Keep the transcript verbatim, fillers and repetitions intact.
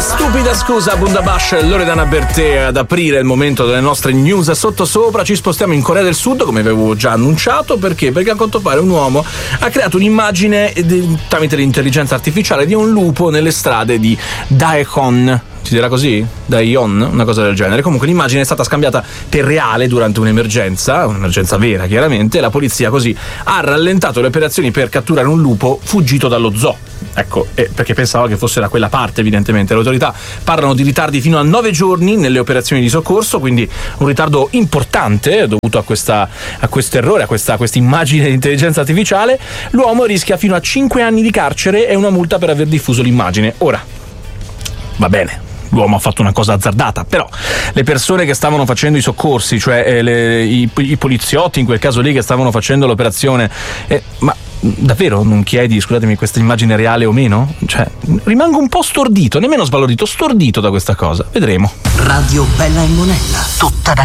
Stupida scusa, Bundabash, Loredana Bertè. Ad aprire il momento delle nostre news sottosopra ci spostiamo in Corea del Sud, come avevo già annunciato. Perché? Perché a quanto pare un uomo ha creato un'immagine di, tramite l'intelligenza artificiale di un lupo nelle strade di Daejeon. Si dirà così? Daejeon? Una cosa del genere. Comunque l'immagine è stata scambiata per reale durante un'emergenza, un'emergenza vera chiaramente. La polizia così ha rallentato le operazioni per catturare un lupo fuggito dallo zoo. Ecco, eh, perché pensava che fosse da quella parte, evidentemente. Le autorità parlano di ritardi fino a nove giorni nelle operazioni di soccorso, quindi un ritardo importante dovuto a questa a questo errore, a questa, a questa immagine di intelligenza artificiale. L'uomo rischia fino a cinque anni di carcere e una multa per aver diffuso l'immagine. Ora, va bene, l'uomo ha fatto una cosa azzardata, però le persone che stavano facendo i soccorsi, cioè eh, le, i, i poliziotti in quel caso lì che stavano facendo l'operazione, eh, ma davvero non chiedi, scusatemi, questa immagine reale o meno? Cioè, rimango un po' stordito, nemmeno sbalordito, stordito da questa cosa. Vedremo. Radio Bella e Monella, tutta da